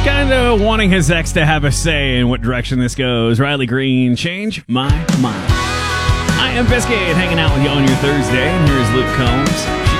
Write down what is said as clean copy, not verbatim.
kind of wanting his ex to have a say in what direction this goes. Riley Green, Change My Mind. I am Biscuit, hanging out with you on your Thursday, and here's Luke Combs.